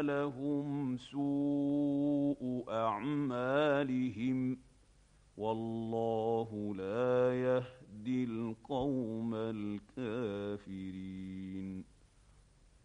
لهم سوء أعمالهم والله لا يهدي القوم الكافرين.